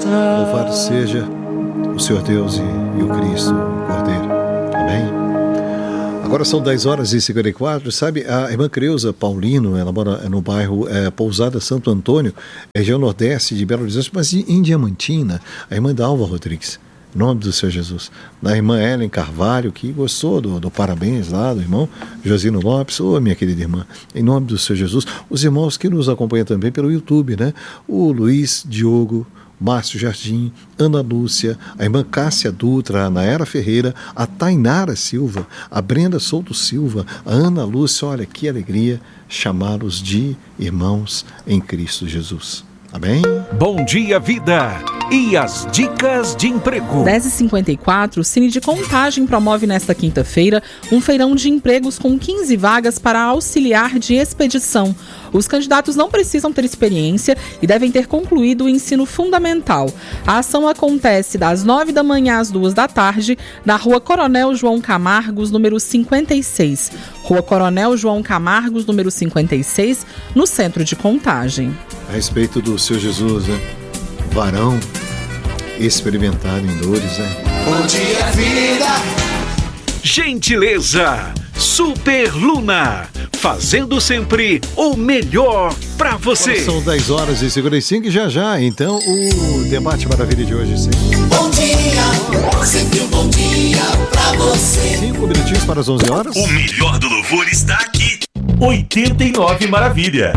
Louvado seja o Senhor Deus e o Cristo, o Cordeiro. Amém? Agora são 10h54, sabe, a irmã Creuza Paulino, ela mora no bairro Pousada Santo Antônio, região nordeste de Belo Horizonte, mas em Diamantina, a irmã Dalva Rodrigues, em nome do Senhor Jesus. Da irmã Ellen Carvalho, que gostou do parabéns lá do irmão Josino Lopes, minha querida irmã, em nome do Senhor Jesus. Os irmãos que nos acompanham também pelo YouTube, né? O Luiz Diogo, Márcio Jardim, Ana Lúcia, a irmã Cássia Dutra, a Naera Ferreira, a Tainara Silva, a Brenda Souto Silva, a Ana Lúcia. Olha que alegria chamá-los de irmãos em Cristo Jesus. Amém? Bom dia, vida! E as dicas de emprego. 10h54, o Cine de Contagem promove nesta quinta-feira um feirão de empregos com 15 vagas para auxiliar de expedição. Os candidatos não precisam ter experiência e devem ter concluído o ensino fundamental. A ação acontece das 9 da manhã às 2 da tarde, na Rua Coronel João Camargos, número 56. Rua Coronel João Camargos, número 56, no centro de Contagem. A respeito do Senhor Jesus, né? Varão experimentado em dores, né? Bom dia, vida! Gentileza, Super Luna, fazendo sempre o melhor pra você. Agora são 10h55 e já, então, o debate maravilha de hoje, sim. Bom dia, sempre um bom dia pra você. 5 minutinhos para as 11h. O melhor do louvor está aqui. 89 Maravilha.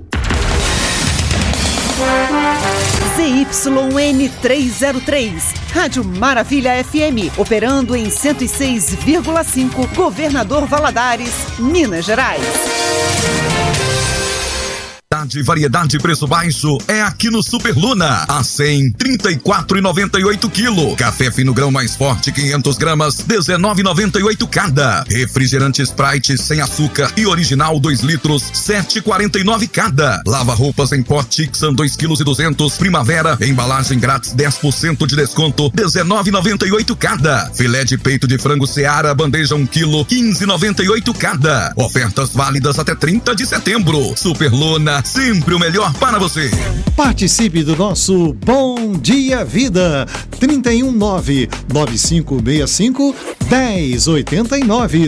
ZYN303, Rádio Maravilha FM, operando em 106,5, Governador Valadares, Minas Gerais. Variedade e preço baixo é aqui no Super Luna. A 100, R$ 34,98 quilo. Café fino grão mais forte, 500 gramas, R$ 19,98 cada. Refrigerante Sprite sem açúcar e original 2 litros, R$ 7,49 cada. Lava roupas em pó Tixan 2,2 kg. Primavera, embalagem grátis 10% de desconto, R$ 19,98 cada. Filé de peito de frango Seara, bandeja 1 kg, R$ 15,98 cada. Ofertas válidas até 30 de setembro. Super Luna, sempre o melhor para você. Participe do nosso Bom Dia Vida. 319-9565-1089.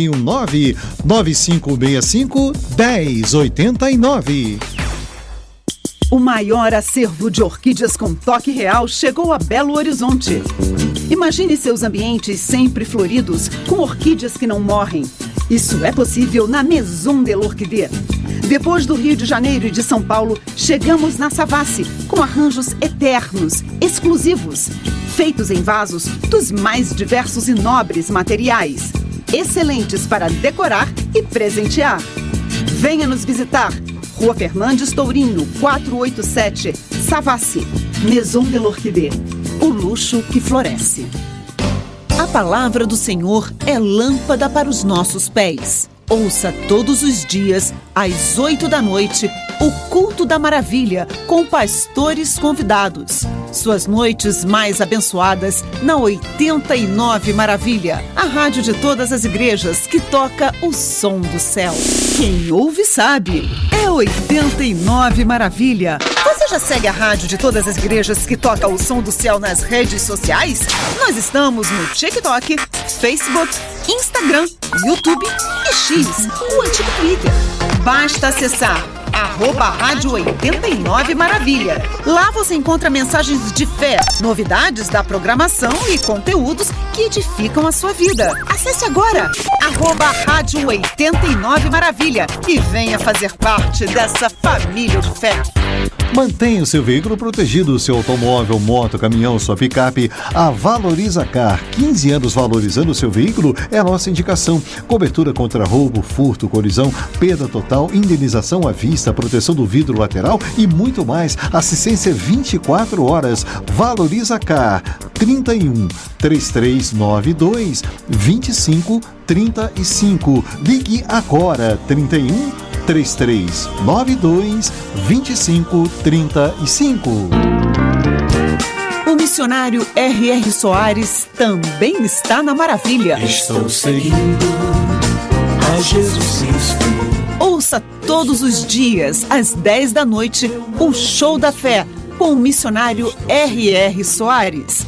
319-9565-1089. O maior acervo de orquídeas com toque real chegou a Belo Horizonte. Imagine seus ambientes sempre floridos, com orquídeas que não morrem. Isso é possível na Maison de l'Orchidée. Depois do Rio de Janeiro e de São Paulo, chegamos na Savassi, com arranjos eternos, exclusivos, feitos em vasos dos mais diversos e nobres materiais, excelentes para decorar e presentear. Venha nos visitar. Rua Fernandes Tourinho, 487, Savassi, Maison de l'Orchidée. O luxo que floresce. A palavra do Senhor é lâmpada para os nossos pés. Ouça todos os dias, às 8 da noite, o Culto da Maravilha, com pastores convidados. Suas noites mais abençoadas na 89 Maravilha, a rádio de todas as igrejas que toca o som do céu. Quem ouve sabe, é 89 Maravilha. Você já segue a rádio de todas as igrejas que toca o som do céu nas redes sociais? Nós estamos no TikTok, Facebook, Instagram, YouTube e X, o antigo Twitter. Basta acessar @Rádio 89 Maravilha. Lá você encontra mensagens de fé, novidades da programação e conteúdos que edificam a sua vida. Acesse agora @Rádio 89 Maravilha e venha fazer parte dessa família de fé. Mantenha o seu veículo protegido, seu automóvel, moto, caminhão, sua picape. A Valoriza Car, 15 anos valorizando o seu veículo, é a nossa indicação. Cobertura contra roubo, furto, colisão, perda total, indenização à vista, proteção do vidro lateral e muito mais. Assistência 24 horas. Valoriza Car, 31 3392 2535. Ligue agora, 31 3392 2535. O missionário R.R. Soares também está na Maravilha. Estou seguindo a Jesus Cristo. Ouça todos os dias, às 10 da noite, o Show da Fé, com o missionário R.R. Soares.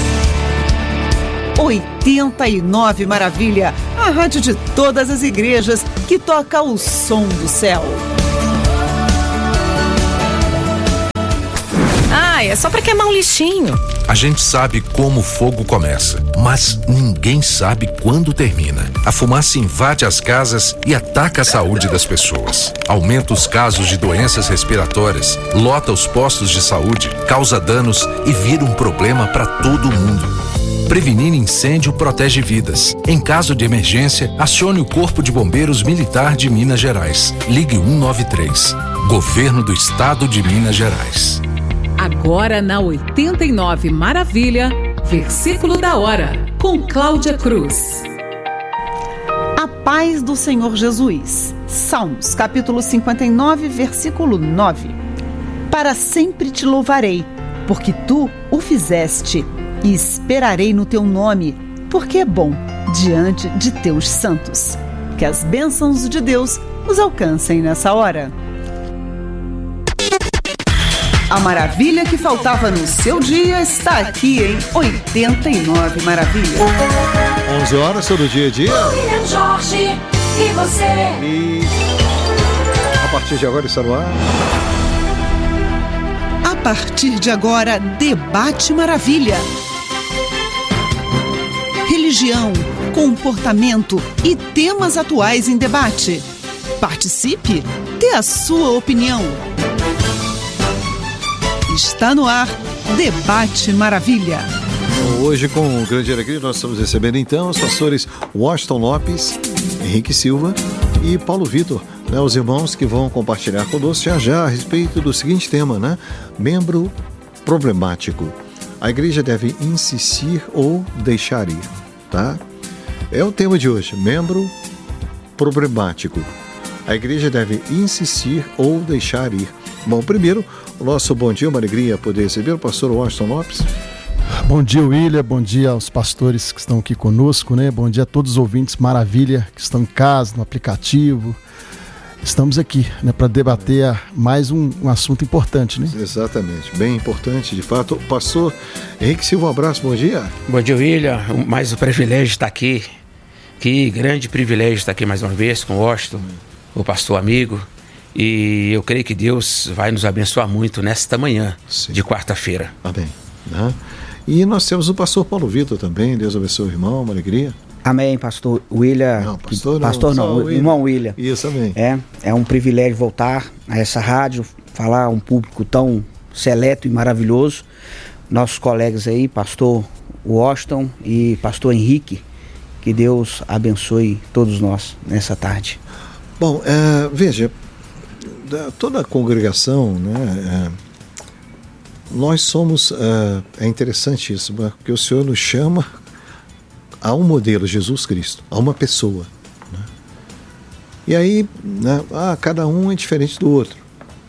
89 Maravilha, a rádio de todas as igrejas que toca o som do céu. É só pra queimar um lixinho. A gente sabe como o fogo começa, mas ninguém sabe quando termina. A fumaça invade as casas e ataca a saúde das pessoas. Aumenta os casos de doenças respiratórias, lota os postos de saúde, causa danos e vira um problema para todo mundo. Prevenir incêndio protege vidas. Em caso de emergência, acione o Corpo de Bombeiros Militar de Minas Gerais. Ligue 193. Governo do Estado de Minas Gerais. Agora na 89 Maravilha, versículo da hora, com Cláudia Cruz. A paz do Senhor Jesus. Salmos, capítulo 59, versículo 9. Para sempre te louvarei, porque tu o fizeste, e esperarei no teu nome, porque é bom diante de teus santos. Que as bênçãos de Deus nos alcancem nessa hora. A maravilha que faltava no seu dia está aqui em 89 Maravilha. 11 horas, todo dia a dia. William Jorge, e você? E a partir de agora está no ar. A partir de agora, Debate Maravilha. Religião, comportamento e temas atuais em debate. Participe, dê a sua opinião. Está no ar, Debate Maravilha. Hoje, com grande alegria, nós estamos recebendo então os pastores Washington Lopes, Henrique Silva e Paulo Vitor, né, os irmãos que vão compartilhar conosco já a respeito do seguinte tema, né? Membro problemático. A igreja deve insistir ou deixar ir, tá? É o tema de hoje, membro problemático. A igreja deve insistir ou deixar ir. Bom, primeiro, o nosso bom dia, uma alegria poder receber o pastor Washington Lopes. Bom dia, William, bom dia aos pastores que estão aqui conosco, né? Bom dia a todos os ouvintes Maravilha que estão em casa, no aplicativo. Estamos aqui, né, para debater mais um assunto importante, né? Exatamente, bem importante, de fato. Pastor Henrique Silva, um abraço, bom dia. Bom dia, William, mais o privilégio de estar aqui. Que grande privilégio estar aqui mais uma vez com o Washington, o pastor amigo. E eu creio que Deus vai nos abençoar muito nesta manhã. Sim. De quarta-feira. Amém. E nós temos o pastor Paulo Vitor também. Deus abençoe o irmão, uma alegria. Amém, pastor William. Não, pastor não, irmão William. Isso, amém. É um privilégio voltar a essa rádio, falar a um público tão seleto e maravilhoso. Nossos colegas aí, pastor Washington e pastor Henrique, que Deus abençoe todos nós nessa tarde. Bom, veja, toda a congregação, né, nós somos, é interessante isso, porque o Senhor nos chama a um modelo, Jesus Cristo, a uma pessoa, né? E aí, né, cada um é diferente do outro.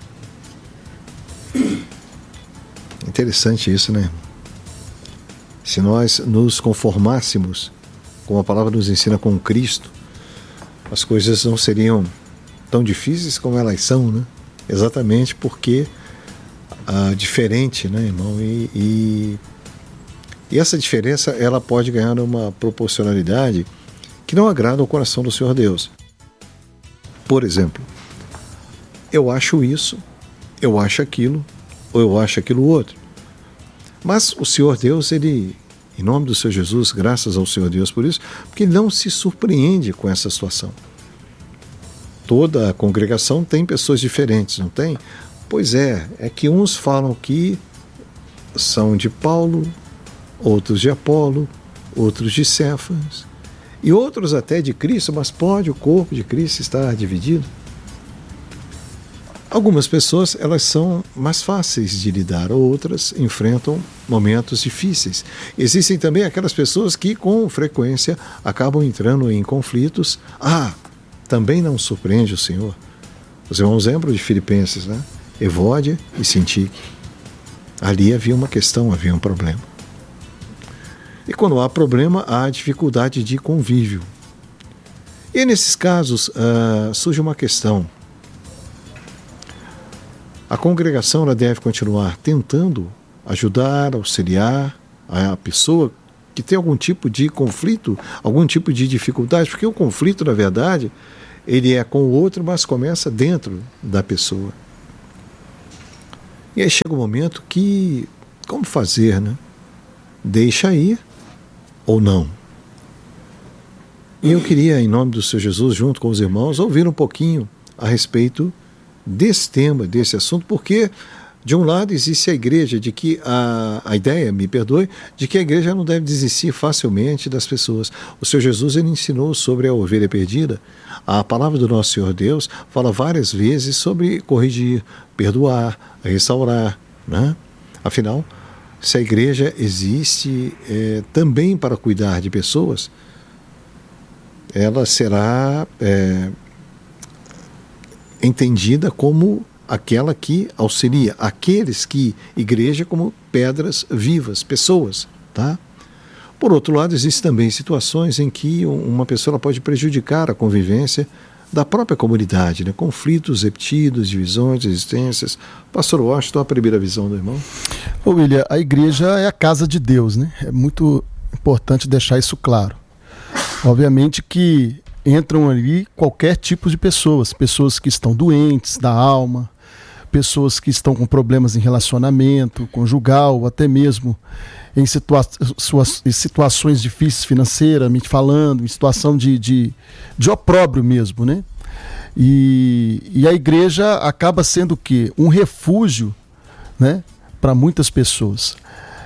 Interessante isso, né? Se nós nos conformássemos, como a palavra nos ensina, com Cristo, as coisas não seriam tão difíceis como elas são, né? Exatamente porque diferente, né, irmão? E essa diferença, ela pode ganhar uma proporcionalidade que não agrada ao coração do Senhor Deus. Por exemplo, eu acho isso, eu acho aquilo, ou eu acho aquilo outro. Mas o Senhor Deus, Ele, em nome do Senhor Jesus, graças ao Senhor Deus por isso, porque Ele não se surpreende com essa situação. Toda a congregação tem pessoas diferentes, não tem? Pois é que uns falam que são de Paulo, outros de Apolo, outros de Cefas, e outros até de Cristo, mas pode o corpo de Cristo estar dividido? Algumas pessoas, elas são mais fáceis de lidar, outras enfrentam momentos difíceis. Existem também aquelas pessoas que com frequência acabam entrando em conflitos. Também não surpreende o Senhor. Os irmãos lembram de Filipenses, né? Evódia e Sintique. Ali havia uma questão, havia um problema. E quando há problema, há dificuldade de convívio. E nesses casos surge uma questão. A congregação ela deve continuar tentando ajudar, auxiliar a pessoa que tem algum tipo de conflito, algum tipo de dificuldade, porque o conflito, na verdade, ele é com o outro, mas começa dentro da pessoa. E aí chega um momento que, como fazer, né? Deixa ir ou não? E eu queria, em nome do Senhor Jesus, junto com os irmãos, ouvir um pouquinho a respeito desse tema, desse assunto, porque, de um lado, existe a igreja, de que a ideia, me perdoe, de que a igreja não deve desistir facilmente das pessoas. O Senhor Jesus, ele ensinou sobre a ovelha perdida. A palavra do nosso Senhor Deus fala várias vezes sobre corrigir, perdoar, restaurar, né? Afinal, se a igreja existe também para cuidar de pessoas, ela será entendida como aquela que auxilia aqueles que igreja como pedras vivas, pessoas, tá? Por outro lado, existem também situações em que uma pessoa pode prejudicar a convivência da própria comunidade, né? Conflitos repetidos, divisões, resistências. Pastor Washington, a primeira visão do irmão. Ô William, a igreja é a casa de Deus, né? É muito importante deixar isso claro. Obviamente que entram ali qualquer tipo de pessoas que estão doentes da alma, pessoas que estão com problemas em relacionamento conjugal, até mesmo em situações difíceis financeiramente falando, em situação de opróbrio mesmo, né? E a igreja acaba sendo o quê? Um refúgio, né, para muitas pessoas.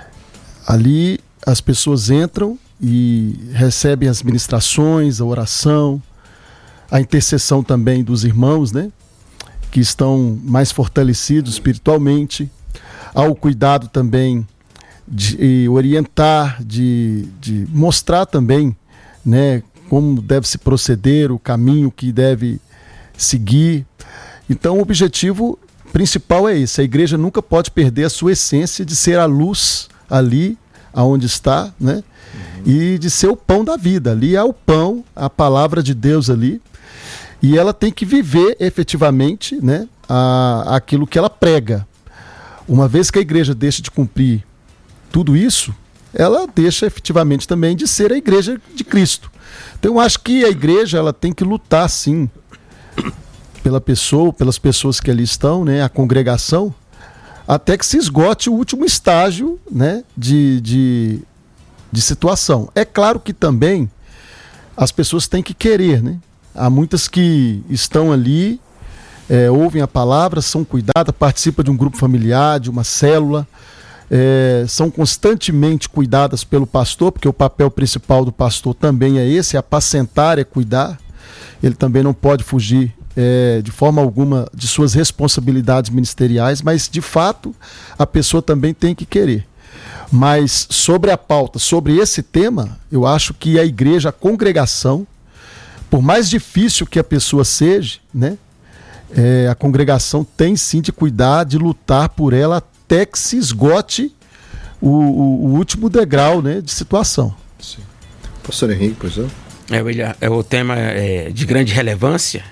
Ali as pessoas entram e recebem as ministrações, a oração, a intercessão também dos irmãos, né, que estão mais fortalecidos espiritualmente, ao cuidado também de orientar, de mostrar também, né, como deve se proceder, o caminho que deve seguir. Então o objetivo principal é esse: a igreja nunca pode perder a sua essência de ser a luz ali aonde está, né? E de ser o pão da vida. Ali é o pão, a palavra de Deus ali, e ela tem que viver efetivamente, né, aquilo que ela prega. Uma vez que a igreja deixa de cumprir tudo isso, ela deixa efetivamente também de ser a igreja de Cristo. Então eu acho que a igreja ela tem que lutar sim pela pessoa, pelas pessoas que ali estão, né, a congregação, até que se esgote o último estágio, né, de situação. É claro que também as pessoas têm que querer, né? Há muitas que estão ali, ouvem a palavra, são cuidadas, participam de um grupo familiar, de uma célula, são constantemente cuidadas pelo pastor, porque o papel principal do pastor também é esse, é apacentar, é cuidar. Ele também não pode fugir de forma alguma de suas responsabilidades ministeriais, mas de fato a pessoa também tem que querer. Mas sobre a pauta, sobre esse tema, eu acho que a igreja, a congregação, por mais difícil que a pessoa seja, né, a congregação tem sim de cuidar, de lutar por ela até que se esgote o último degrau, né, de situação. Sim. Pastor Henrique, pois não? William, o tema é de grande relevância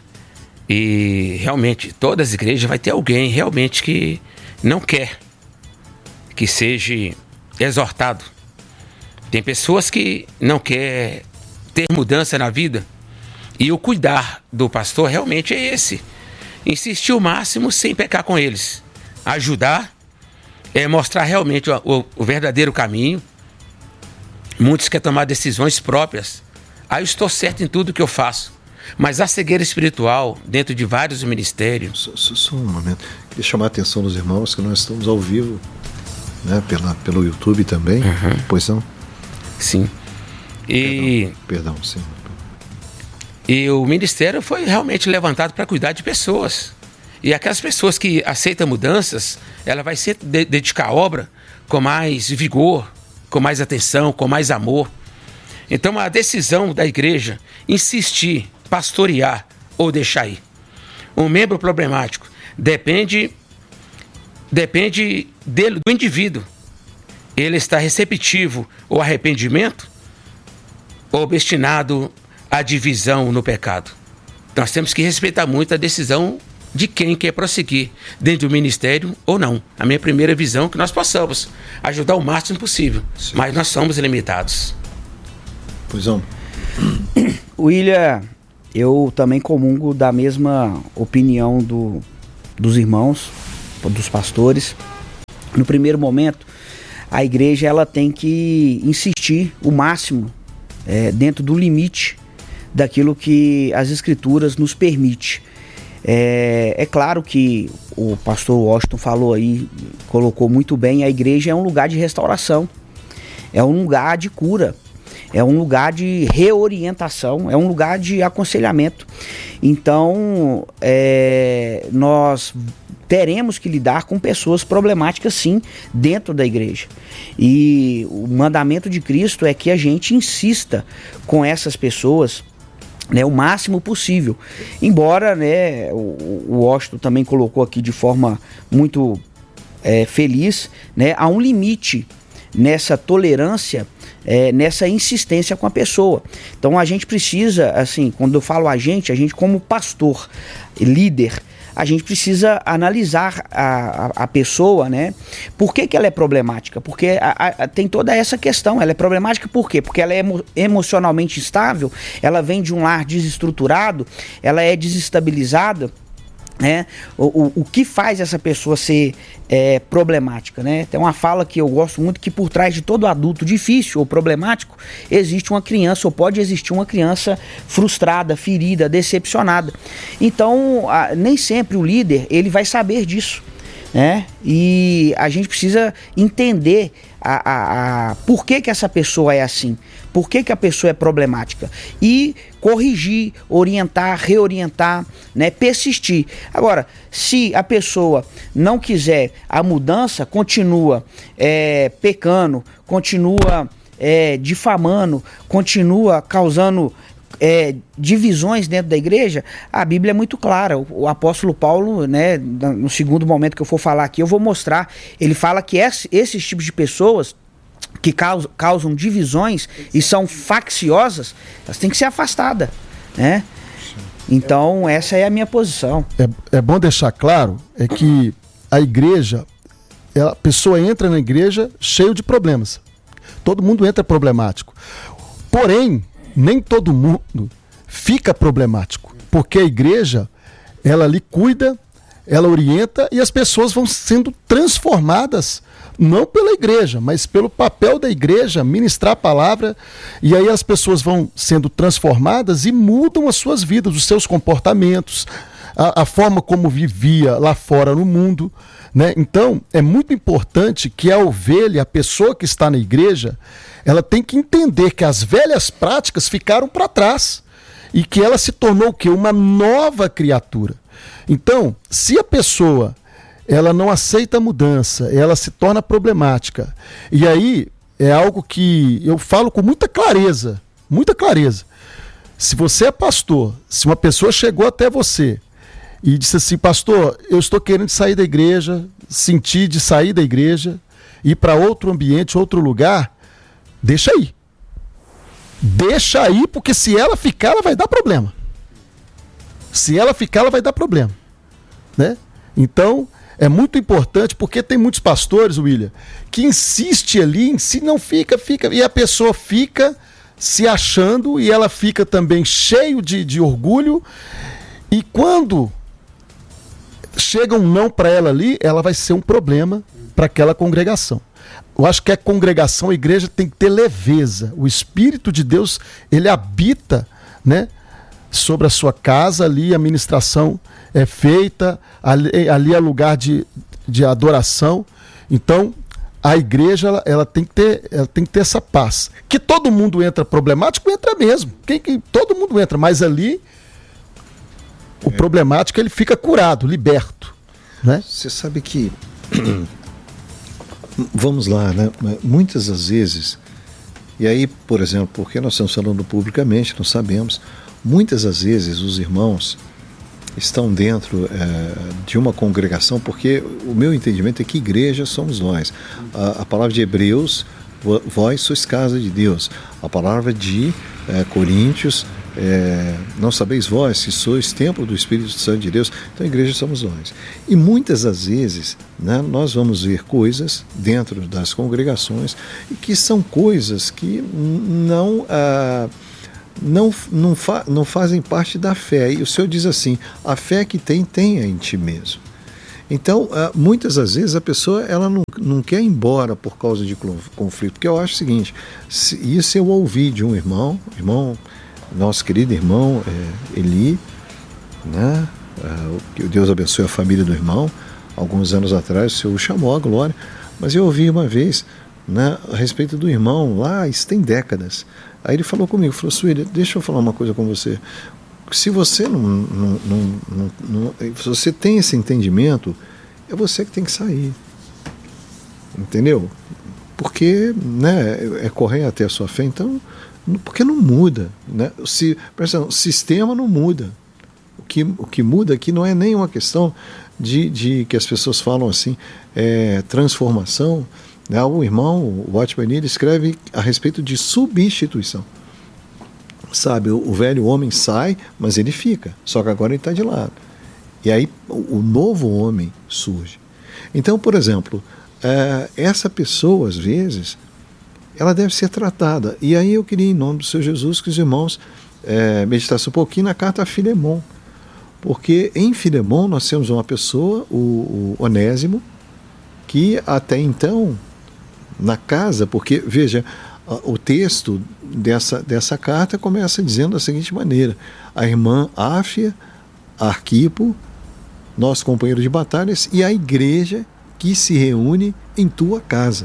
e realmente todas as igrejas vai ter alguém realmente que não quer que seja exortado. Tem pessoas que não querem ter mudança na vida e o cuidar do pastor realmente é esse: insistir o máximo sem pecar com eles, ajudar, mostrar realmente o verdadeiro caminho. Muitos querem tomar decisões próprias. Eu estou certo em tudo que eu faço, mas a cegueira espiritual dentro de vários ministérios. Só um momento, queria chamar a atenção dos irmãos que nós estamos ao vivo, né, pelo YouTube também. Pois não? Sim. Perdão, sim. E o ministério foi realmente levantado para cuidar de pessoas. E aquelas pessoas que aceitam mudanças, ela vai se dedicar à obra com mais vigor, com mais atenção, com mais amor. Então a decisão da igreja insistir, pastorear ou deixar ir. Um membro problemático depende dele, do indivíduo. Ele está receptivo ao arrependimento ou destinado à divisão no pecado. Nós temos que respeitar muito a decisão de quem quer prosseguir dentro do ministério ou não. A minha primeira visão é que nós possamos ajudar o máximo possível, sim, mas nós somos limitados. Pois não. William, eu também comungo da mesma opinião dos irmãos, dos pastores. No primeiro momento, a igreja ela tem que insistir o máximo dentro do limite daquilo que as escrituras nos permite. É claro que o pastor Washington falou aí, colocou muito bem, a igreja é um lugar de restauração, é um lugar de cura, é um lugar de reorientação, é um lugar de aconselhamento. Então, nós teremos que lidar com pessoas problemáticas, sim, dentro da igreja. E o mandamento de Cristo é que a gente insista com essas pessoas, né, o máximo possível. Embora, né, o Washington também colocou aqui de forma muito feliz, né, há um limite nessa tolerância, nessa insistência com a pessoa. Então a gente precisa, assim, quando eu falo a gente como pastor, líder, a gente precisa analisar a pessoa, né? Por que ela é problemática? Porque tem toda essa questão. Ela é problemática por quê? Porque ela é emocionalmente instável, ela vem de um lar desestruturado, ela é desestabilizada, né? O que faz essa pessoa ser problemática, né? Tem uma fala que eu gosto muito, que por trás de todo adulto difícil ou problemático existe uma criança, ou pode existir uma criança frustrada, ferida, decepcionada. Então, nem sempre o líder ele vai saber disso, né? E a gente precisa entender por que essa pessoa é assim, por que a pessoa é problemática, e corrigir, orientar, reorientar, né, persistir. Agora, se a pessoa não quiser a mudança, continua pecando, continua difamando, continua causando divisões dentro da igreja, a Bíblia é muito clara. O apóstolo Paulo, né, no segundo momento que eu for falar aqui, eu vou mostrar, ele fala que esses tipos de pessoas que causam divisões e são facciosas, elas têm que ser afastadas, né? Então essa é a minha posição. É bom deixar claro que a igreja, a pessoa entra na igreja cheio de problemas. Todo mundo entra problemático. Porém, nem todo mundo fica problemático, porque a igreja, ela ali cuida, ela orienta, e as pessoas vão sendo transformadas, não pela igreja, mas pelo papel da igreja, ministrar a palavra, e aí as pessoas vão sendo transformadas e mudam as suas vidas, os seus comportamentos, a forma como vivia lá fora no mundo, né? Então, é muito importante que a ovelha, a pessoa que está na igreja, ela tem que entender que as velhas práticas ficaram para trás e que ela se tornou o quê? Uma nova criatura. Então, se a pessoa ela não aceita a mudança, ela se torna problemática, e aí é algo que eu falo com muita clareza, muita clareza. Se você é pastor, se uma pessoa chegou até você e disse assim: pastor, eu estou querendo sair da igreja, sentir de sair da igreja, ir para outro ambiente, outro lugar, deixa aí. Deixa aí, porque se ela ficar, ela vai dar problema. Se ela ficar, ela vai dar problema, né? Então, é muito importante, porque tem muitos pastores, William, que insiste ali, não fica, e a pessoa fica se achando, e ela fica também cheio de orgulho, e quando chega um não para ela ali, ela vai ser um problema para aquela congregação. Eu acho que a congregação, a igreja tem que ter leveza. O Espírito de Deus, ele habita, né, sobre a sua casa, ali a ministração é feita, ali é lugar de adoração. Então, a igreja ela tem que ter essa paz. Que todo mundo entra problemático, entra mesmo. Todo mundo entra, mas ali o problemático ele fica curado, liberto, né? Você sabe que vamos lá, né? Muitas das vezes, e aí, por exemplo, porque nós estamos falando publicamente, nós sabemos, muitas das vezes os irmãos estão dentro de uma congregação, porque o meu entendimento é que igreja somos nós. A palavra de Hebreus, vós sois casa de Deus. A palavra de Coríntios, não sabeis vós que sois templo do Espírito Santo de Deus? Então a igreja somos nós. E muitas das vezes, né, nós vamos ver coisas dentro das congregações que são coisas que não fazem parte da fé. E o Senhor diz assim: a fé que tenha em ti mesmo. Então, muitas das vezes a pessoa ela não quer ir embora por causa de conflito, porque eu acho o seguinte, isso eu ouvi de um irmão, nosso querido irmão Eli, né? Que Deus abençoe a família do irmão. Alguns anos atrás o Senhor o chamou à glória, mas eu ouvi uma vez, né, a respeito do irmão lá, isso tem décadas. Aí ele falou comigo, falou: Sueli, deixa eu falar uma coisa com você. Se você se você tem esse entendimento, é você que tem que sair, entendeu? Porque, né, é correr até a sua fé. Então, porque não muda, né? O sistema não muda. O que muda aqui não é nem uma questão de que as pessoas falam assim, transformação. Né? O irmão, o Watchman, ele escreve a respeito de substituição. Sabe, o velho homem sai, mas ele fica, só que agora ele está de lado. E aí o novo homem surge. Então, por exemplo, essa pessoa, às vezes, ela deve ser tratada. E aí eu queria, em nome do Senhor Jesus, que os irmãos meditassem um pouquinho na carta a Filemon. Porque em Filemon nós temos uma pessoa, o Onésimo, que até então, na casa, porque, veja, o texto dessa carta começa dizendo da seguinte maneira: a irmã Áfia, Arquipo, nosso companheiro de batalhas, e a igreja que se reúne em tua casa.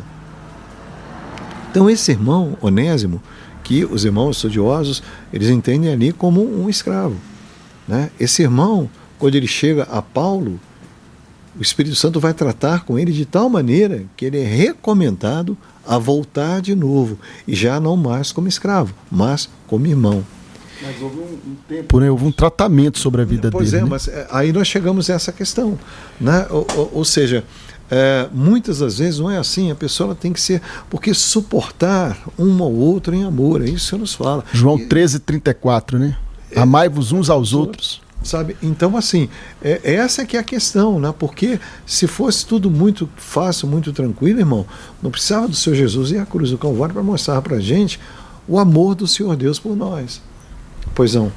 Então esse irmão Onésimo, que os irmãos estudiosos, eles entendem ali como um escravo, né? Esse irmão, quando ele chega a Paulo, o Espírito Santo vai tratar com ele de tal maneira que ele é recomendado a voltar de novo, e já não mais como escravo, mas como irmão. Mas houve um tempo, né? Houve um tratamento sobre a vida dele. Pois é, né? Mas aí nós chegamos a essa questão, né? Ou seja, muitas das vezes não é assim, a pessoa ela tem que ser, porque suportar um ao outro em amor, é isso que nos fala. João 13:34, né? Amai-vos uns aos outros. Sabe? Então, assim, essa que é a questão, né? Porque se fosse tudo muito fácil, muito tranquilo, irmão, não precisava do Senhor Jesus ir à cruz do Calvário para mostrar para a gente o amor do Senhor Deus por nós. Pois não.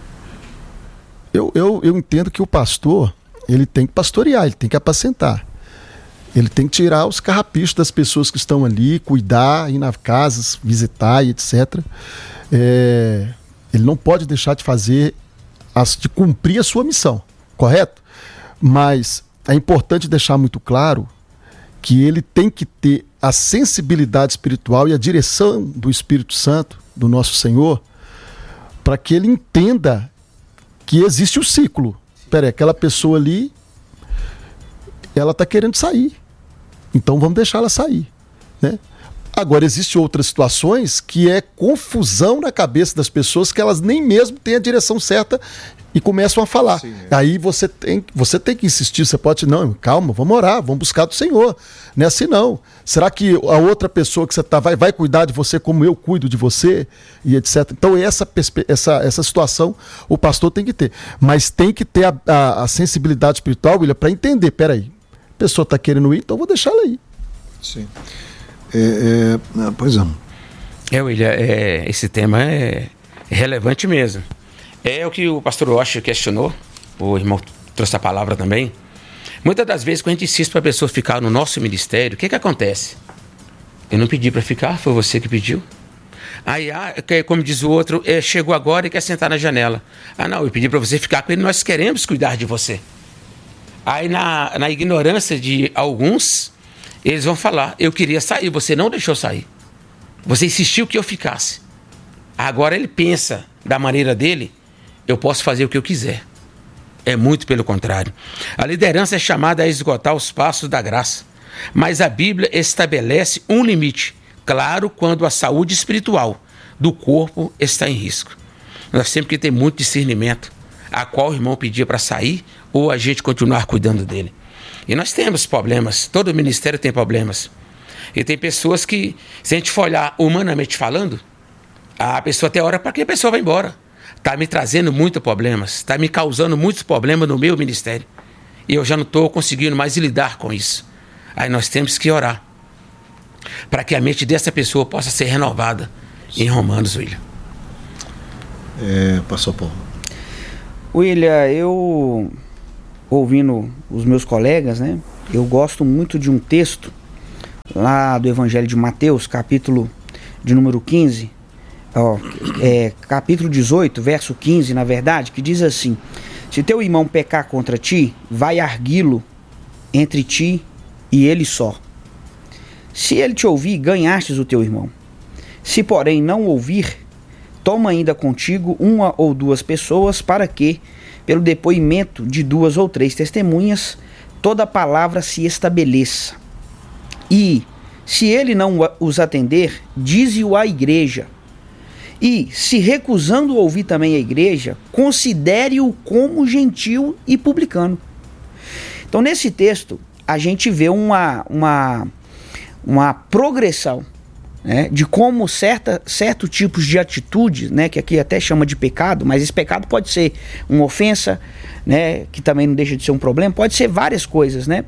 Eu entendo que o pastor, ele tem que pastorear, ele tem que apacentar. Ele tem que tirar os carrapichos das pessoas que estão ali, cuidar, ir nas casas, visitar e etc. Ele não pode deixar de fazer, de cumprir a sua missão, correto? Mas é importante deixar muito claro que ele tem que ter a sensibilidade espiritual e a direção do Espírito Santo, do nosso Senhor, para que ele entenda que existe o ciclo. Peraí, aquela pessoa ali, ela está querendo sair, então vamos deixar ela sair, né? Agora, existem outras situações que é confusão na cabeça das pessoas, que elas nem mesmo têm a direção certa e começam a falar. Sim, Aí você tem que insistir, você pode, não, calma, vamos orar, vamos buscar do Senhor. Não é assim não. Será que a outra pessoa que você está vai cuidar de você como eu cuido de você? E etc. Então essa situação o pastor tem que ter. Mas tem que ter a sensibilidade espiritual, William, para entender, peraí, a pessoa está querendo ir, então eu vou deixar ela ir. Sim. Pois não. William, esse tema é relevante mesmo. É o que o pastor Osh questionou, o irmão trouxe a palavra também. Muitas das vezes, quando a gente insiste para a pessoa ficar no nosso ministério, o que acontece? Eu não pedi para ficar, foi você que pediu. Aí, como diz o outro, chegou agora e quer sentar na janela. Não, eu pedi para você ficar com ele, nós queremos cuidar de você. Aí, na ignorância de alguns, eles vão falar: eu queria sair, você não deixou sair. Você insistiu que eu ficasse. Agora ele pensa da maneira dele, eu posso fazer o que eu quiser. É muito pelo contrário. A liderança é chamada a esgotar os passos da graça. Mas a Bíblia estabelece um limite, claro, quando a saúde espiritual do corpo está em risco. Nós temos que ter muito discernimento a qual o irmão pedia para sair ou a gente continuar cuidando dele. E nós temos problemas, todo ministério tem problemas. E tem pessoas que, se a gente for olhar humanamente falando, a pessoa até ora para que a pessoa vá embora. está me trazendo muitos problemas, está me causando muitos problemas no meu ministério. E eu já não estou conseguindo mais lidar com isso. Aí nós temos que orar para que a mente dessa pessoa possa ser renovada. Em Romanos, William. Pastor Paulo. William, eu, ouvindo os meus colegas, né, eu gosto muito de um texto lá do Evangelho de Mateus, capítulo de número 15, capítulo 18, verso 15, na verdade, que diz assim: se teu irmão pecar contra ti, vai arguí-lo entre ti e ele só. Se ele te ouvir, ganhastes o teu irmão. Se, porém, não ouvir, toma ainda contigo uma ou duas pessoas, para que, pelo depoimento de 2 ou 3 testemunhas, toda palavra se estabeleça. E, se ele não os atender, dize-o à igreja. E, se recusando ouvir também a igreja, considere-o como gentil e publicano. Então, nesse texto, a gente vê uma progressão, né, de como certos tipos de atitudes, né, que aqui até chama de pecado, mas esse pecado pode ser uma ofensa, né, que também não deixa de ser um problema, pode ser várias coisas, né,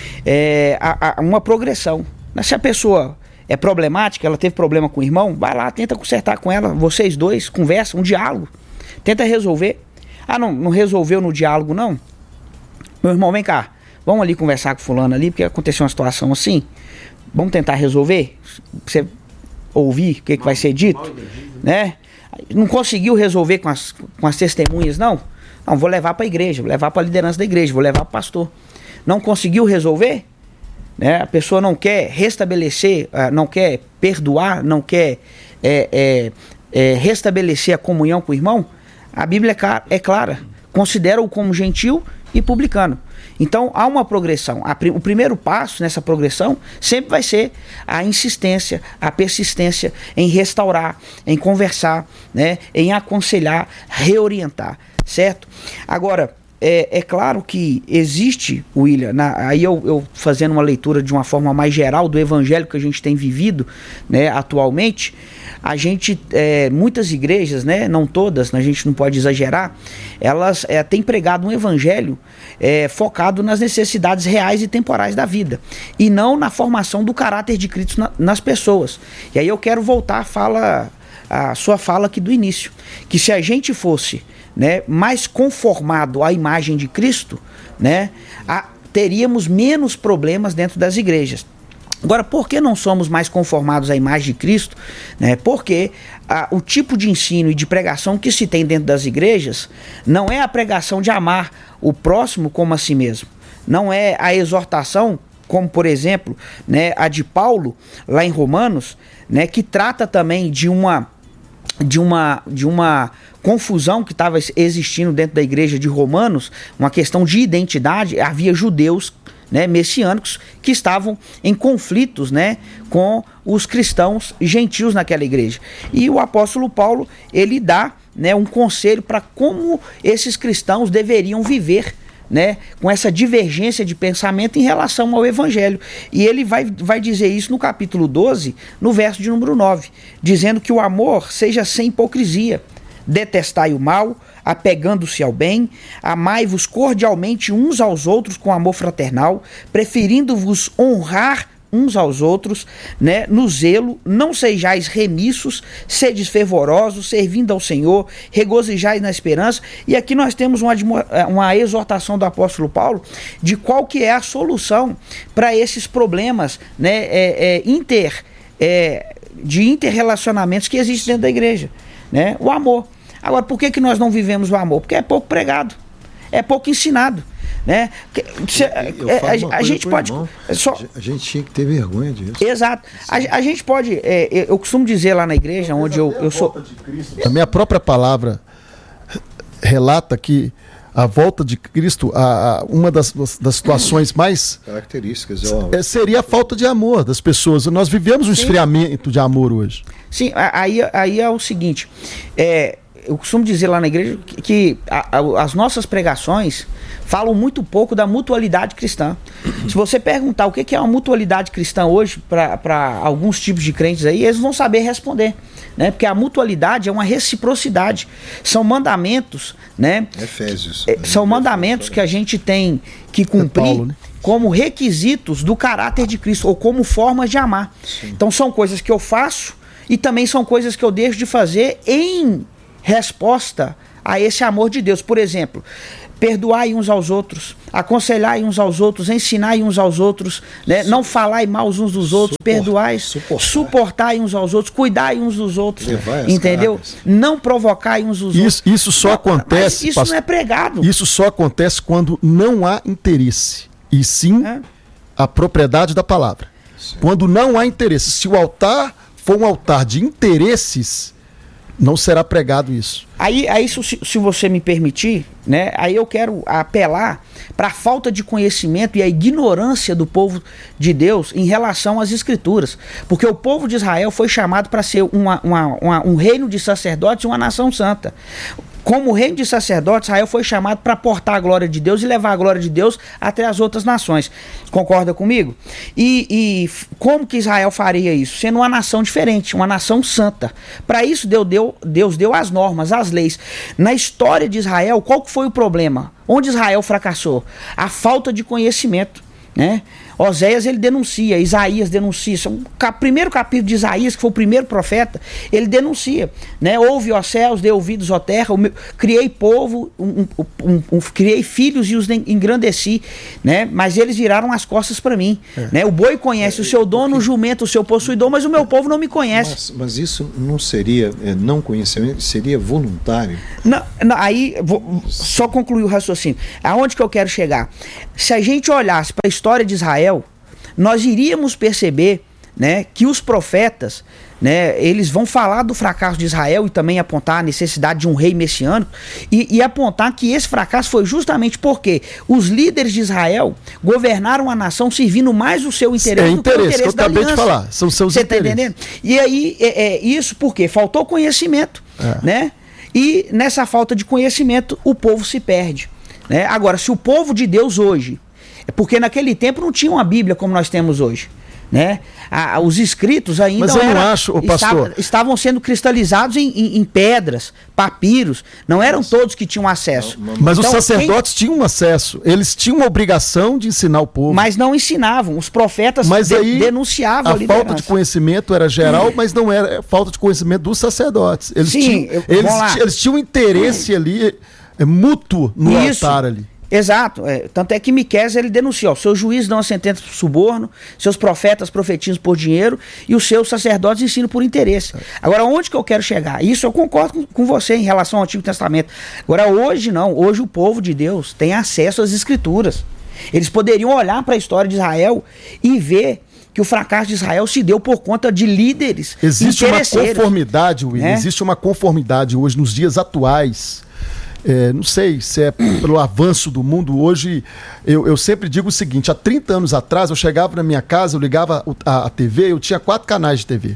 uma progressão. Se a pessoa é problemática, ela teve problema com o irmão, vai lá, tenta consertar com ela, vocês dois, conversa, um diálogo, tenta resolver. Não resolveu no diálogo não? Meu irmão, vem cá, vamos ali conversar com fulano ali, porque aconteceu uma situação assim, vamos tentar resolver, você ouvir o que vai ser dito, né? Não conseguiu resolver com as testemunhas, não, vou levar para a igreja, vou levar para a liderança da igreja, vou levar para o pastor. Não conseguiu resolver, né? A pessoa não quer restabelecer, não quer perdoar, não quer restabelecer a comunhão com o irmão, a Bíblia é clara, considera-o como gentil e publicano. Então há uma progressão. O primeiro passo nessa progressão sempre vai ser a insistência, a persistência em restaurar, em conversar, né, em aconselhar, reorientar, certo? Agora, é claro que existe, William, aí eu fazendo uma leitura de uma forma mais geral do evangelho que a gente tem vivido, né, atualmente, a gente, muitas igrejas, né, não todas, a gente não pode exagerar, elas têm pregado um evangelho focado nas necessidades reais e temporais da vida, e não na formação do caráter de Cristo nas pessoas. E aí eu quero voltar a sua fala aqui do início, que se a gente fosse, né, mais conformado à imagem de Cristo, né, teríamos menos problemas dentro das igrejas. Agora, por que não somos mais conformados à imagem de Cristo? Né? Porque o tipo de ensino e de pregação que se tem dentro das igrejas não é a pregação de amar o próximo como a si mesmo. Não é a exortação, como por exemplo, né, a de Paulo, lá em Romanos, né, que trata também de uma confusão que estava existindo dentro da igreja de Romanos, uma questão de identidade. Havia judeus, né, messiânicos que estavam em conflitos, né, com os cristãos gentios naquela igreja. E o apóstolo Paulo, ele dá, né, um conselho para como esses cristãos deveriam viver, né, com essa divergência de pensamento em relação ao evangelho. E ele vai dizer isso no capítulo 12, no verso de número 9, dizendo que o amor seja sem hipocrisia, detestai o mal, apegando-se ao bem, amai-vos cordialmente uns aos outros com amor fraternal, preferindo-vos honrar uns aos outros, né, no zelo, não sejais remissos, sedes fervorosos, servindo ao Senhor, regozijais na esperança. E aqui nós temos uma exortação do apóstolo Paulo de qual que é a solução para esses problemas, né, de interrelacionamentos que existem dentro da igreja, né? O amor. Agora, por que nós não vivemos o amor? Porque é pouco pregado, é pouco ensinado, né? A gente pode a gente tinha que ter vergonha disso. Exato. A gente pode, eu costumo dizer lá na igreja onde eu sou. A minha própria palavra relata que a volta de Cristo, uma das situações mais características seria a falta de amor das pessoas. Nós vivemos um esfriamento de amor hoje. Sim, aí é o seguinte, eu costumo dizer lá na igreja que as nossas pregações falam muito pouco da mutualidade cristã. Se você perguntar o que é uma mutualidade cristã hoje para alguns tipos de crentes aí, eles vão saber responder, né? Porque a mutualidade é uma reciprocidade. São mandamentos, né? Efésios. São mandamentos que a gente tem que cumprir, Paulo, né? Como requisitos do caráter de Cristo, ou como formas de amar. Sim. Então são coisas que eu faço e também são coisas que eu deixo de fazer em resposta a esse amor de Deus. Por exemplo, perdoai uns aos outros, aconselhai uns aos outros, ensinai uns aos outros, né? Não falai mal uns dos outros, perdoai, suportai uns aos outros, cuidai uns dos outros, entendeu? Cargas. Não provocai uns dos outros. Isso só acontece... Isso não é pregado. Isso só acontece quando não há interesse, e sim a propriedade da palavra. Sim. Quando não há interesse, se o altar for um altar de interesses, não será pregado isso. Aí se você me permitir, né, aí eu quero apelar para a falta de conhecimento e a ignorância do povo de Deus em relação às Escrituras. Porque o povo de Israel foi chamado para ser um reino de sacerdotes e uma nação santa. Como reino de sacerdotes, Israel foi chamado para portar a glória de Deus e levar a glória de Deus até as outras nações. Concorda comigo? E como que Israel faria isso? Sendo uma nação diferente, uma nação santa. Para isso, Deus deu as normas, as leis. Na história de Israel, qual que foi o problema? Onde Israel fracassou? A falta de conhecimento, né? Oséias, ele denuncia, Isaías denuncia, o primeiro capítulo de Isaías, que foi o primeiro profeta, ele denuncia, né? Ouve, ó céus, dê ouvidos, ó terra, criei povo, criei filhos e os engrandeci, né? Mas eles viraram as costas para mim, né? O boi conhece o seu dono, o jumento o seu possuidor, mas o meu povo não me conhece. Mas isso não seria, não conhecimento, seria voluntário? Não, aí, só concluir o raciocínio. Aonde que eu quero chegar? Se a gente olhasse para a história de Israel, nós iríamos perceber, né, que os profetas, né, eles vão falar do fracasso de Israel e também apontar a necessidade de um rei messiânico e apontar que esse fracasso foi justamente porque os líderes de Israel governaram a nação servindo mais o seu interesse do que o interesse da aliança. Que eu acabei de falar, são seus interesses. Você tá entendendo? E aí, isso porque faltou conhecimento, né? E nessa falta de conhecimento, o povo se perde, né? Agora, se o povo de Deus hoje, porque naquele tempo não tinha uma Bíblia como nós temos hoje, né? Os escritos ainda estavam sendo cristalizados em pedras, papiros, não eram todos que tinham acesso. Mas então, os sacerdotes tinham acesso, eles tinham uma obrigação de ensinar o povo. Mas não ensinavam, os profetas denunciavam a liderança. Falta de conhecimento era geral, mas não era falta de conhecimento dos sacerdotes. Eles tinham interesse ali, mútuo no altar ali. Exato, tanto é que Miqueias ele denuncia, seus juízes dão a sentença por suborno, seus profetas profetizam por dinheiro e os seus sacerdotes ensinam por interesse. Agora, onde que eu quero chegar? Isso eu concordo com você em relação ao Antigo Testamento. Agora, hoje não, hoje o povo de Deus tem acesso às Escrituras. Eles poderiam olhar para a história de Israel e ver que o fracasso de Israel se deu por conta de líderes interesseiros. Existe uma conformidade, William, existe uma conformidade hoje nos dias atuais. Não sei se é pelo avanço do mundo. Hoje, eu sempre digo o seguinte: há 30 anos atrás, eu chegava na minha casa, eu ligava a TV, eu tinha 4 canais de TV.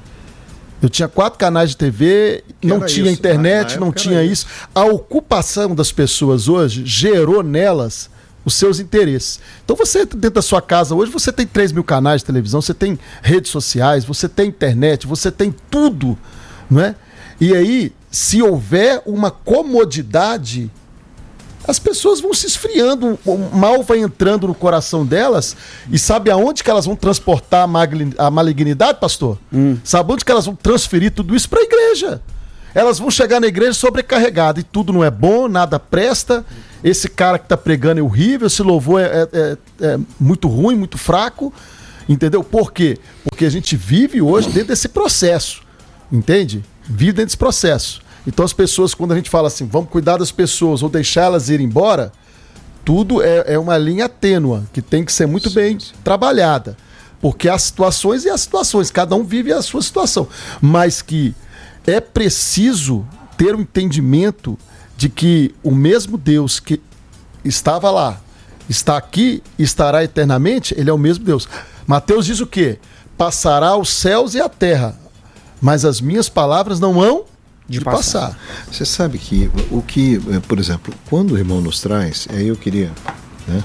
Eu tinha 4 canais de TV, não tinha internet, não tinha isso. A ocupação das pessoas hoje gerou nelas os seus interesses. Então você, dentro da sua casa hoje, você tem 3 mil canais de televisão, você tem redes sociais, você tem internet, você tem tudo, não é? E aí, se houver uma comodidade, as pessoas vão se esfriando, o mal vai entrando no coração delas, e sabe aonde que elas vão transportar a malignidade, pastor? Sabe onde que elas vão transferir tudo isso? Para a igreja. Elas vão chegar na igreja sobrecarregadas, e tudo não é bom, nada presta, esse cara que está pregando é horrível, esse louvor é muito ruim, muito fraco, entendeu? Por quê? Porque a gente vive hoje dentro desse processo, entende? Vive dentro desse processo. Então as pessoas, quando a gente fala assim, vamos cuidar das pessoas ou deixá-las ir embora, tudo é uma linha tênua, que tem que ser muito bem trabalhada. Porque há situações e há situações, cada um vive a sua situação. Mas que é preciso ter um entendimento de que o mesmo Deus que estava lá, está aqui e estará eternamente, ele é o mesmo Deus. Mateus diz o quê? Passará os céus e a terra, mas as minhas palavras não hão de passar. Você sabe que o que, por exemplo, quando o irmão nos traz, aí eu queria, né,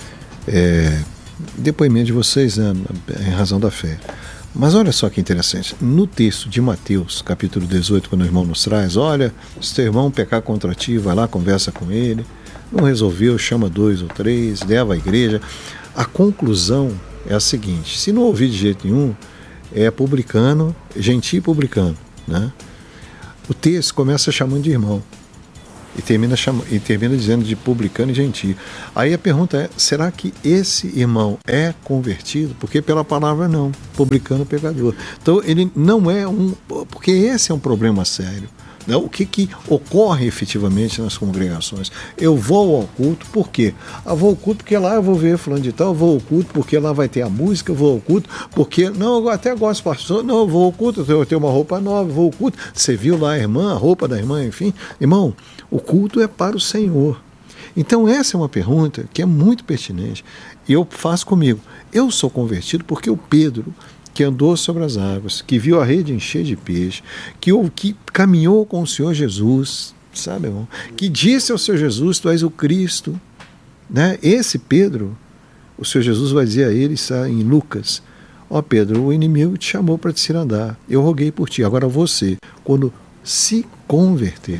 depoimento de vocês, né, em razão da fé. Mas olha só que interessante, no texto de Mateus, capítulo 18, quando o irmão nos traz, olha, se teu irmão pecar contra ti, vai lá, conversa com ele, não resolveu, chama 2 ou 3, leva à igreja. A conclusão é a seguinte: se não ouvir de jeito nenhum, é publicano, gentil e publicano, né? O texto começa chamando de irmão e termina dizendo de publicano e gentil. Aí a pergunta é, será que esse irmão é convertido? Porque pela palavra não, publicano, pecador. Então ele não é porque esse é um problema sério. Né? O que ocorre efetivamente nas congregações? Eu vou ao culto, por quê? Vou ao culto porque lá eu vou ver fulano de tal, vou ao culto porque lá vai ter a música, vou ao culto porque, não, eu até gosto de pastor, não, eu vou ao culto, eu tenho uma roupa nova, vou ao culto, você viu lá a irmã, a roupa da irmã, enfim. Irmão, o culto é para o Senhor. Então essa é uma pergunta que é muito pertinente e eu faço comigo. Eu sou convertido porque o Pedro, que andou sobre as águas, que viu a rede encher de peixe, que caminhou com o Senhor Jesus, sabe, irmão? Que disse ao Senhor Jesus, tu és o Cristo, né? Esse Pedro, o Senhor Jesus vai dizer a ele, está em Lucas, Pedro, o inimigo te chamou para te cirandar, eu roguei por ti, agora você, quando se converter,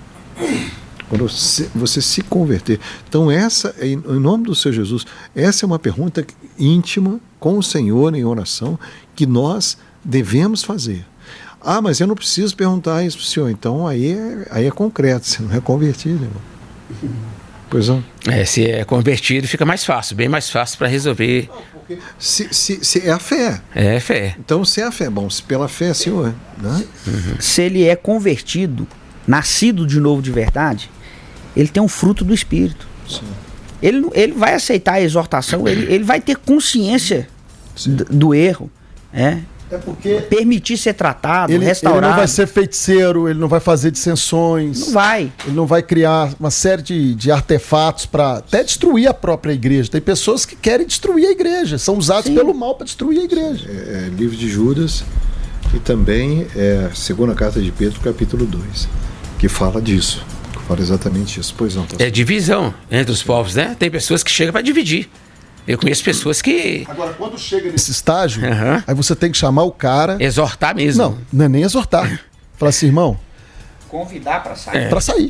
quando você se converter, então essa, em nome do Senhor Jesus, essa é uma pergunta íntima com o Senhor em oração que nós devemos fazer. Mas eu não preciso perguntar isso para o Senhor, então aí é concreto, você não é convertido, irmão. Pois não? Se é convertido fica mais fácil, bem mais fácil para resolver. Não, porque se é a fé. É fé. Então se é a fé, bom, se pela fé, Senhor, né? Se ele é convertido, nascido de novo de verdade, ele tem um fruto do Espírito. Sim. Ele vai aceitar a exortação, ele vai ter consciência do erro, É porque permitir ser tratado, restaurado. Ele não vai ser feiticeiro, ele não vai fazer dissensões. Não vai. Ele não vai criar uma série de artefatos para até destruir a própria igreja. Tem pessoas que querem destruir a igreja, são usados pelo mal para destruir a igreja. Livro de Judas e também segunda carta de Pedro, capítulo 2, que fala disso. Fala exatamente isso. Pois não, é divisão entre os povos, né? Tem pessoas que chegam para dividir. Eu conheço pessoas que... Agora, quando chega nesse estágio, aí você tem que chamar o cara... Exortar mesmo. Não é nem exortar. Falar assim, irmão... Convidar para sair. Para sair.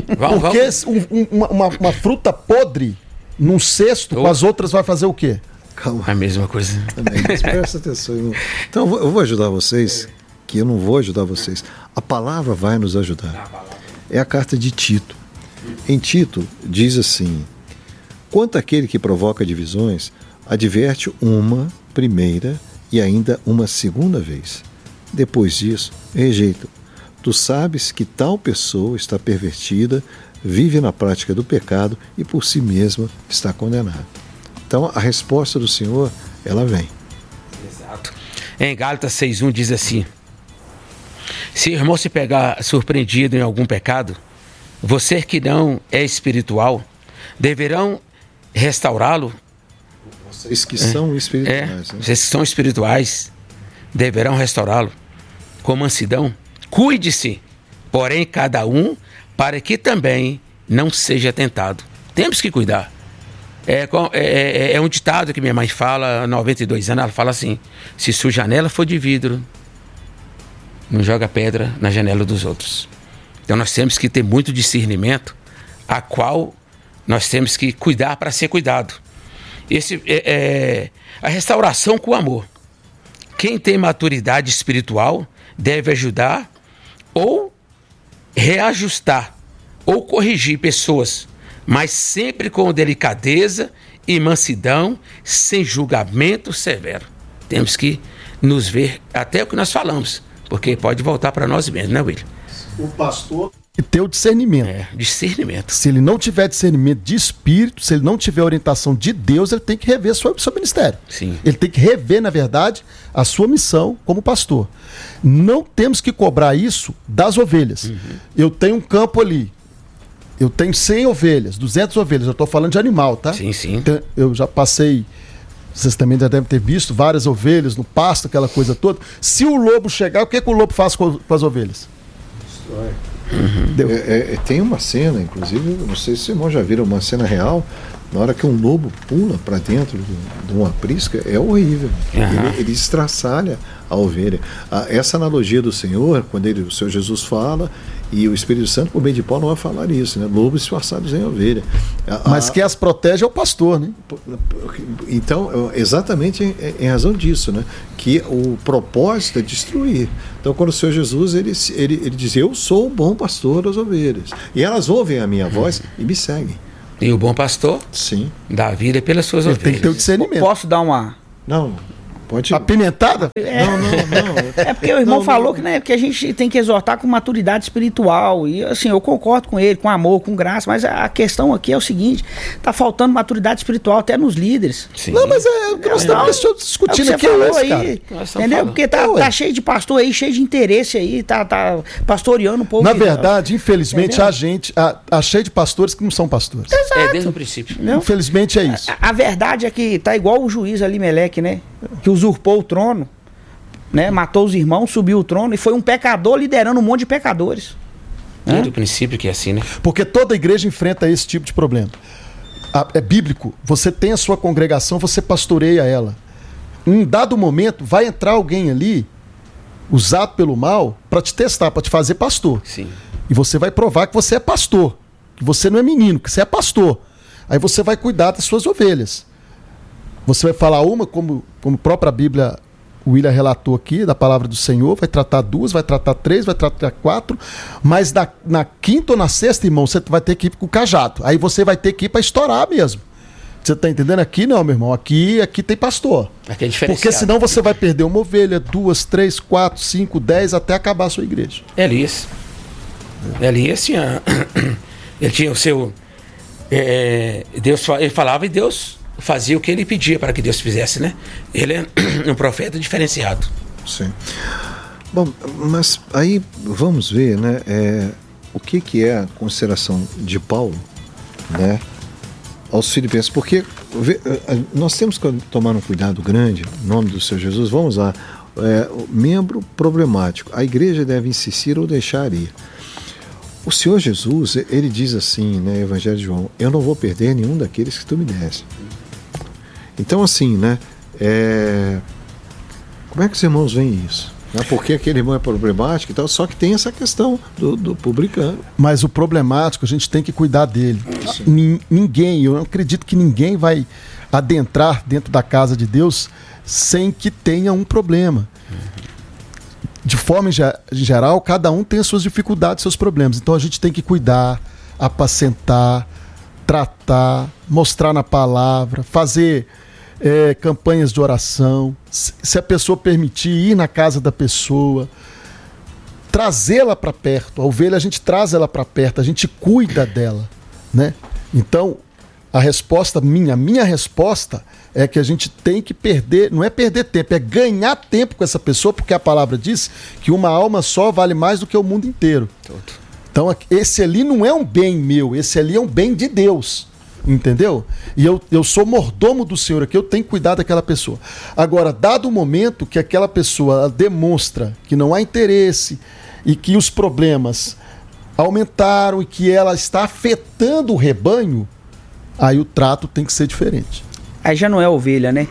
Porque uma fruta podre num cesto com as outras vai fazer o quê? Calma. A mesma coisa. Também, mas presta atenção, irmão. Então eu vou ajudar vocês, que eu não vou ajudar vocês. A palavra vai nos ajudar. É a carta de Tito. Em Tito diz assim... Quanto àquele que provoca divisões, adverte uma primeira e ainda uma segunda vez. Depois disso, rejeita. Tu sabes que tal pessoa está pervertida, vive na prática do pecado e por si mesma está condenada. Então, a resposta do Senhor, ela vem. Exato. Em Gálatas 6:1 diz assim: se o irmão se pegar surpreendido em algum pecado, você que não é espiritual, deverão restaurá-lo. Vocês que são espirituais. Né? Vocês que são espirituais deverão restaurá-lo com mansidão. Cuide-se, porém, cada um, para que também não seja tentado. Temos que cuidar. É um ditado que minha mãe fala, há 92 anos, ela fala assim: se sua janela for de vidro, não joga pedra na janela dos outros. Então nós temos que ter muito discernimento, a qual nós temos que cuidar para ser cuidado. A restauração com amor. Quem tem maturidade espiritual deve ajudar ou reajustar ou corrigir pessoas, mas sempre com delicadeza e mansidão, sem julgamento severo. Temos que nos ver até o que nós falamos, porque pode voltar para nós mesmos, né, William? O pastor e ter o discernimento. Discernimento. Se ele não tiver discernimento de espírito, se ele não tiver orientação de Deus, ele tem que rever seu ministério. Sim. Ele tem que rever, na verdade, a sua missão como pastor. Não temos que cobrar isso das ovelhas. Uhum. Eu tenho um campo ali, eu tenho 100 ovelhas, 200 ovelhas, eu estou falando de animal, tá? Sim, sim. Então, eu já passei, vocês também já devem ter visto, várias ovelhas no pasto, aquela coisa toda. Se o lobo chegar, o que o lobo faz com as ovelhas? Tem uma cena, inclusive, não sei se os irmãos já viram uma cena real, na hora que um lobo pula para dentro de uma aprisca, é horrível. Ele estraçalha a ovelha. Essa analogia do Senhor, quando o Senhor Jesus fala, e o Espírito Santo, por meio de Paulo, não vai falar isso, né? Lobos disfarçados em ovelha. Mas quem as protege é o pastor, né? Então, exatamente em razão disso, né? Que o propósito é destruir. Então, quando o Senhor Jesus, ele diz, eu sou o bom pastor das ovelhas. E elas ouvem a minha voz e me seguem. E o bom pastor? Sim. Dá vida pelas suas ovelhas. Tem que ter o discernimento. Posso dar uma... Não. Pode... Apimentada? Não. É porque o irmão falou que, né, que a gente tem que exortar com maturidade espiritual. E assim, eu concordo com ele, com amor, com graça, mas a questão aqui é o seguinte: tá faltando maturidade espiritual até nos líderes. Sim. Não, mas é o que nós estamos discutindo aqui aí, entendeu? Porque tá cheio de pastor aí, cheio de interesse aí, tá pastoreando um pouco. Na verdade, infelizmente, a gente há cheio de pastores que não são pastores. Exato. Desde o princípio. Não? Infelizmente é isso. A verdade é que tá igual o juiz Alimeleque, né? Que usurpou o trono, né? Matou os irmãos, subiu o trono e foi um pecador liderando um monte de pecadores. Desde o princípio que é assim, né? Porque toda igreja enfrenta esse tipo de problema. É bíblico. Você tem a sua congregação, você pastoreia ela. Em um dado momento, vai entrar alguém ali, usado pelo mal, para te testar, para te fazer pastor. Sim. E você vai provar que você é pastor, que você não é menino, que você é pastor. Aí você vai cuidar das suas ovelhas. Você vai falar uma, como a própria Bíblia, o William relatou aqui, da palavra do Senhor, vai tratar 2, vai tratar 3, vai tratar 4, mas na quinta ou na sexta, irmão, você vai ter que ir com o cajado. Aí você vai ter que ir para estourar mesmo. Você tá entendendo? Aqui não, meu irmão. Aqui tem pastor. Aqui é diferenciado. Porque senão você vai perder uma ovelha, 2, 3, 4, 5, 10, até acabar a sua igreja. Elias tinha... Ele tinha o seu... ele falava e Deus fazia o que ele pedia para que Deus fizesse, né? Ele é um profeta diferenciado. Sim. Bom, mas aí vamos ver, né? O que é a consideração de Paulo, né, aos filipenses? Porque nós temos que tomar um cuidado grande, em nome do Senhor Jesus. Vamos lá. Membro problemático. A igreja deve insistir ou deixar ir. O Senhor Jesus, ele diz assim, né, Evangelho de João, eu não vou perder nenhum daqueles que tu me deste. Então, assim, né, como é que os irmãos veem isso? Porque aquele irmão é problemático e tal, só que tem essa questão do publicano. Mas o problemático, a gente tem que cuidar dele. Ninguém, eu não acredito que ninguém vai adentrar dentro da casa de Deus sem que tenha um problema. De forma geral, cada um tem as suas dificuldades, seus problemas. Então a gente tem que cuidar, apacentar, tratar, mostrar na palavra, fazer campanhas de oração. Se a pessoa permitir, ir na casa da pessoa, trazê-la para perto. A ovelha a gente traz ela para perto, a gente cuida dela, né? Então, a minha resposta é que a gente tem que perder, não é perder tempo, é ganhar tempo com essa pessoa, porque a palavra diz que uma alma só vale mais do que o mundo inteiro. Então, esse ali não é um bem meu, esse ali é um bem de Deus, entendeu? E eu sou mordomo do Senhor aqui, eu tenho que cuidar daquela pessoa. Agora, dado o momento que aquela pessoa demonstra que não há interesse e que os problemas aumentaram e que ela está afetando o rebanho, aí o trato tem que ser diferente. Aí já não é ovelha, né?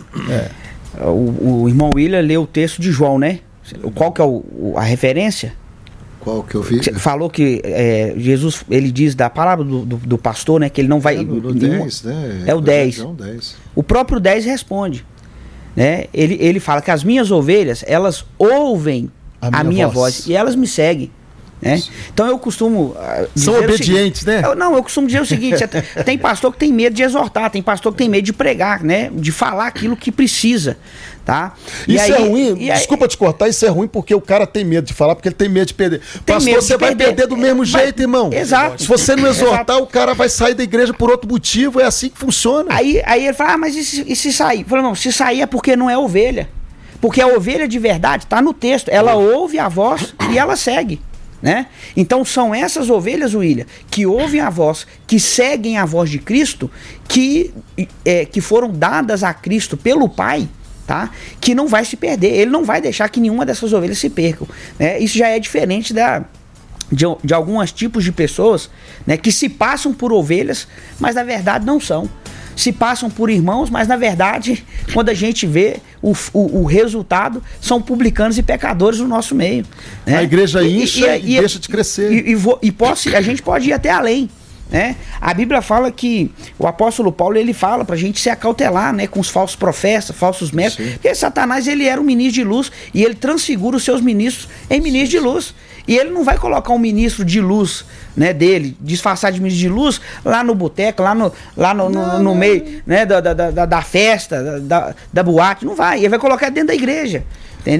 O irmão William leu o texto de João, né? Qual que é a referência? Qual que eu vi? Você falou que Jesus, ele diz da palavra do pastor, né? Que ele não vai... No 10, né? É o 10. João 10. O próprio 10 responde, né? Ele fala que as minhas ovelhas, elas ouvem a minha voz e elas me seguem. Né? Então eu costumo são obedientes, seguinte, né? Eu costumo dizer o seguinte: tem pastor que tem medo de exortar, tem pastor que tem medo de pregar, né? De falar aquilo que precisa, tá? Isso é ruim, desculpa te cortar, isso é ruim porque o cara tem medo de falar, porque ele tem medo de perder. Pastor, você vai perder do mesmo jeito, irmão. Exato. Se você não exortar, o cara vai sair da igreja por outro motivo, é assim que funciona. Aí ele fala, mas e se sair? Eu falo, não, se sair é porque não é ovelha. Porque a ovelha de verdade está no texto, ela ouve a voz e ela segue. Né? Então são essas ovelhas, William, que ouvem a voz, que seguem a voz de Cristo, que foram dadas a Cristo pelo Pai, tá? Que não vai se perder. Ele não vai deixar que nenhuma dessas ovelhas se percam, né? Isso já é diferente de alguns tipos de pessoas, né, que se passam por ovelhas, mas na verdade não são. Se passam por irmãos, mas na verdade, quando a gente vê o resultado, são publicanos e pecadores no nosso meio. Né? A igreja incha e deixa de crescer. A gente pode ir até além. Né? A Bíblia fala que o apóstolo Paulo, ele fala pra gente se acautelar, né, com os falsos profetas, falsos mestres, porque Satanás, ele era um ministro de luz e ele transfigura os seus ministros em ministros de luz. E ele não vai colocar um ministro de luz, né, dele, disfarçar de ministro de luz lá no boteco, lá no meio, né, da festa, da boate. Não vai. Ele vai colocar dentro da igreja.